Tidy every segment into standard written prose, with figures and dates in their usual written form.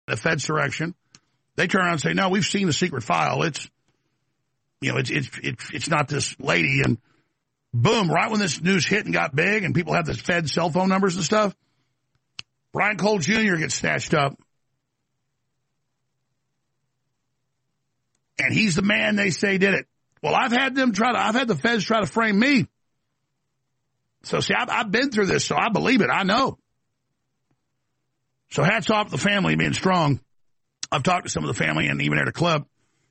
the Fed's direction. They turn around and say, no, we've seen the secret file. It's not this lady. And boom, right when this news hit and got big and people have the Fed cell phone numbers and stuff, Brian Cole Jr. gets snatched up. And he's the man they say did it. Well, I've had the Feds try to frame me. So see, I've been through this, so I believe it. I know. So hats off to the family being strong. I've talked to some of the family and even at a club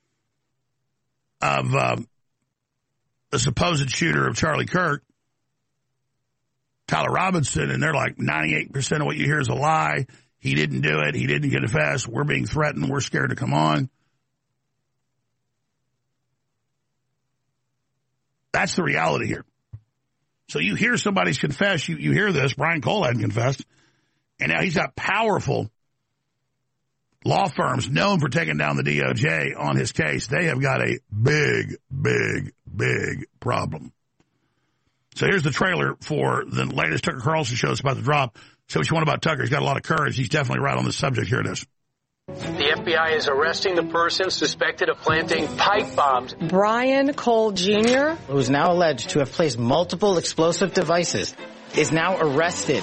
of the supposed shooter of Charlie Kirk, Tyler Robinson, and they're like 98% of what you hear is a lie. He didn't do it. He didn't confess. We're being threatened. We're scared to come on. That's the reality here. So you hear somebody's confess. You hear this. Brian Cole hadn't confessed. And now he's got powerful law firms known for taking down the DOJ on his case. They have got a big, big, big problem. So here's the trailer for the latest Tucker Carlson show. It's about to drop. Say what you want about Tucker. He's got a lot of courage. He's definitely right on this subject. Here it is. The FBI is arresting the person suspected of planting pipe bombs. Brian Cole Jr., who is now alleged to have placed multiple explosive devices, is now arrested.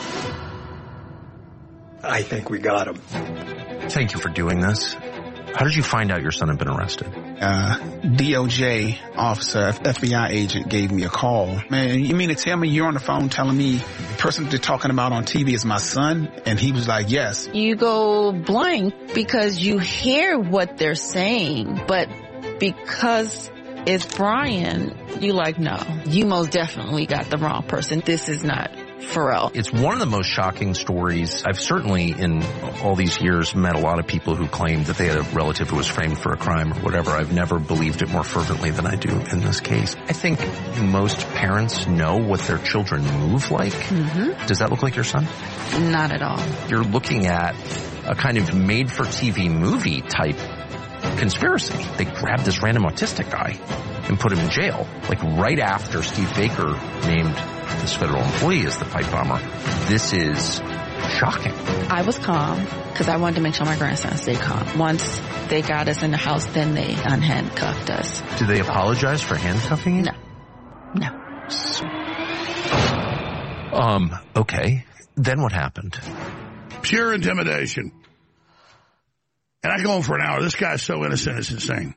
I think we got him. Thank you for doing this. How did you find out your son had been arrested? DOJ officer, FBI agent gave me a call. Man, you mean to tell me you're on the phone telling me the person they're talking about on TV is my son? And he was like, yes. You go blank because you hear what they're saying, but because it's Brian, you like, no, you most definitely got the wrong person. This is not Pharrell. It's one of the most shocking stories. I've certainly, in all these years, met a lot of people who claimed that they had a relative who was framed for a crime or whatever. I've never believed it more fervently than I do in this case. I think most parents know what their children move like. Mm-hmm. Does that look like your son? Not at all. You're looking at a kind of made-for-TV movie type conspiracy. They grabbed this random autistic guy and put him in jail, like right after Steve Baker named this federal employee as the pipe bomber. This is shocking. I was calm because I wanted to make sure my grandson stayed calm. Once they got us in the house, then they unhandcuffed us. Did they apologize for handcuffing you? No. Okay. Then what happened? Pure intimidation. And I go on for an hour. This guy's so innocent, it's insane.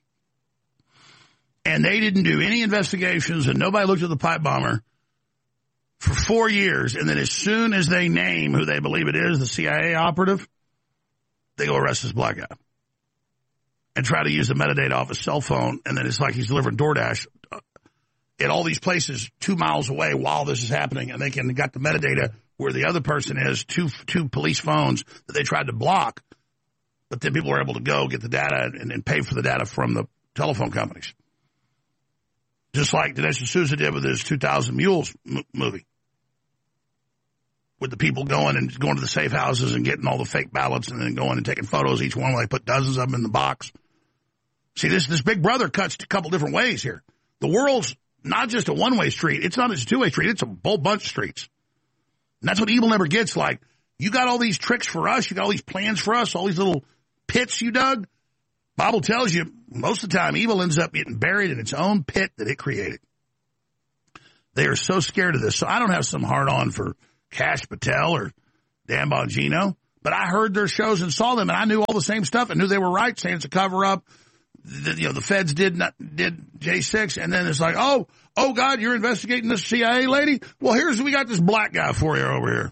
And they didn't do any investigations, and nobody looked at the pipe bomber for 4 years. And then as soon as they name who they believe it is, the CIA operative, they go arrest this black guy and try to use the metadata off his cell phone. And then it's like he's delivering DoorDash at all these places 2 miles away while this is happening. And they got the metadata where the other person is, two police phones that they tried to block. But then people were able to go get the data and pay for the data from the telephone companies. Just like Dinesh D'Souza did with his 2000 Mules movie. With the people going to the safe houses and getting all the fake ballots and then going and taking photos, each one where they put dozens of them in the box. See, this Big Brother cuts a couple different ways here. The world's not just a one-way street. It's not just a two-way street. It's a whole bunch of streets. And that's what evil never gets. Like, you got all these tricks for us. You got all these plans for us, all these little pits you dug. Bible tells you most of the time evil ends up getting buried in its own pit that it created. They are so scared of this. So I don't have some hard on for Kash Patel or Dan Bongino, but I heard their shows and saw them, and I knew all the same stuff and knew they were right, saying it's a cover up. The feds did J6, and then it's like, oh God, you're investigating this CIA lady? Well, we got this black guy for you over here.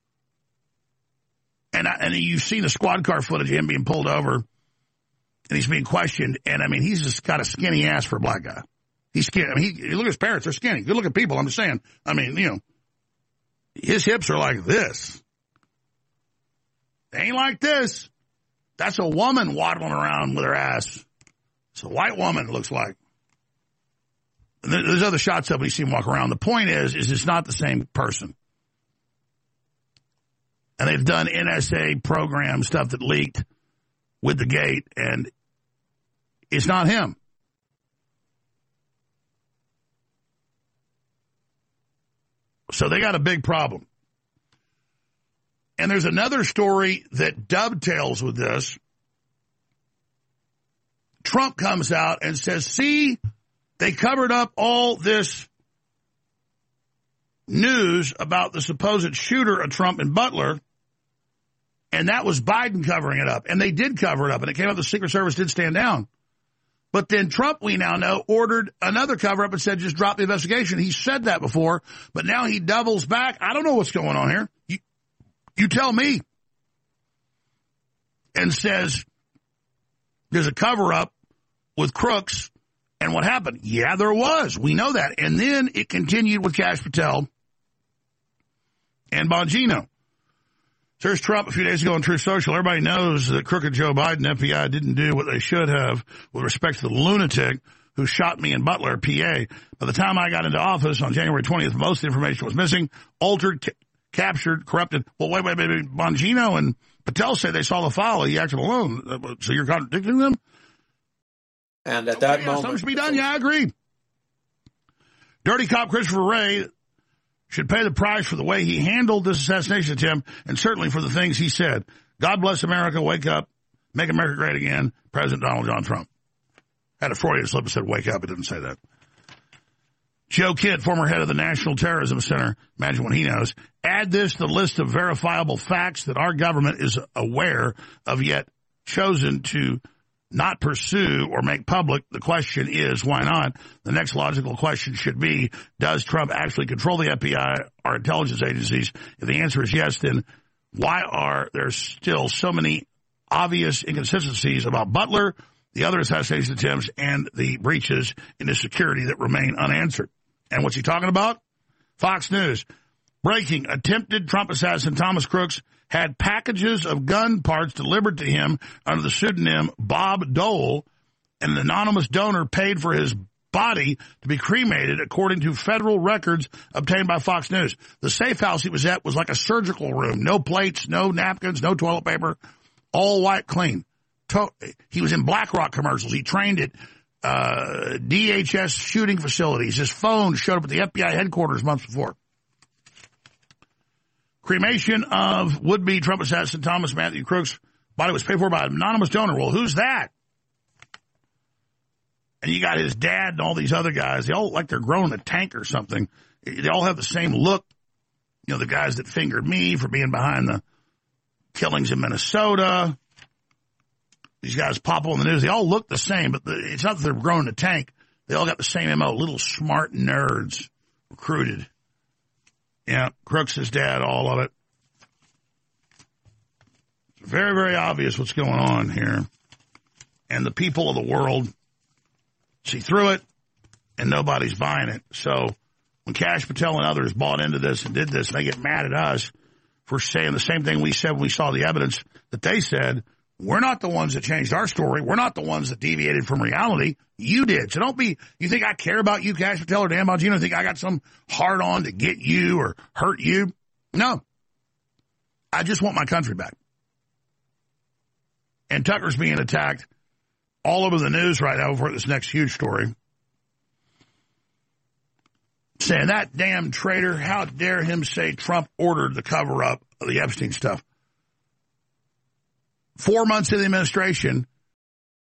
And you've seen the squad car footage of him being pulled over. And he's being questioned, and, I mean, he's just got a skinny ass for a black guy. He's skinny. I mean, you look at his parents, they're skinny. Good looking people, I'm just saying. I mean, his hips are like this. They ain't like this. That's a woman waddling around with her ass. It's a white woman, it looks like. And there's other shots of it, you see him walk around. The point is it's not the same person. And they've done NSA program stuff that leaked with the gate, and it's not him. So they got a big problem. And there's another story that dovetails with this. Trump comes out and says, see, they covered up all this news about the supposed shooter of Trump in Butler, and that was Biden covering it up. And they did cover it up, and it came out the Secret Service did stand down. But then Trump, we now know, ordered another cover-up and said just drop the investigation. He said that before, but now he doubles back. I don't know what's going on here. You tell me. And says there's a cover-up with crooks. And what happened? Yeah, there was. We know that. And then it continued with Kash Patel and Bongino. So there's Trump a few days ago on Truth Social. Everybody knows that crooked Joe Biden, FBI, didn't do what they should have with respect to the lunatic who shot me in Butler, PA. By the time I got into office on January 20th, most of the information was missing, altered, captured, corrupted. Well, wait. Bongino and Patel say they saw the file. He acted alone. So you're contradicting them? And at that moment, something should be done. Yeah, I agree. Dirty cop Christopher Wray should pay the price for the way he handled this assassination attempt and certainly for the things he said. God bless America. Wake up. Make America great again. President Donald John Trump. Had a Freudian slip and said, wake up. It didn't say that. Joe Kidd, former head of the National Terrorism Center. Imagine what he knows. Add this to the list of verifiable facts that our government is aware of yet chosen to not pursue or make public. The question is, why not? The next logical question should be, does Trump actually control the FBI, our intelligence agencies? If the answer is yes, then why are there still so many obvious inconsistencies about Butler, the other assassination attempts, and the breaches in his security that remain unanswered? And what's he talking about? Fox News. Breaking. Attempted Trump assassin Thomas Crooks had packages of gun parts delivered to him under the pseudonym Bob Dole, and an anonymous donor paid for his body to be cremated according to federal records obtained by Fox News. The safe house he was at was like a surgical room. No plates, no napkins, no toilet paper, all white clean. He was in BlackRock commercials. He trained at DHS shooting facilities. His phone showed up at the FBI headquarters months before. Cremation of would-be Trump assassin Thomas Matthew Crooks' body was paid for by an anonymous donor. Well, who's that? And you got his dad and all these other guys. They all look like they're growing a tank or something. They all have the same look. You know, the guys that fingered me for being behind the killings in Minnesota. These guys pop on the news. They all look the same, but it's not that they're growing a tank. They all got the same MO, little smart nerds recruited. Yeah, Crooks, his dad, all of it. It's very, very obvious what's going on here. And the people of the world see through it, and nobody's buying it. So when Kash Patel and others bought into this and did this, they get mad at us for saying the same thing we said when we saw the evidence that they said. We're not the ones that changed our story. We're not the ones that deviated from reality. You did. So don't be, you think I care about you, Kash Patel or Dan Bongino? Think I got some hard on to get you or hurt you? No. I just want my country back. And Tucker's being attacked all over the news right now for this next huge story. Saying that damn traitor, how dare him say Trump ordered the cover-up of the Epstein stuff. 4 months of the administration,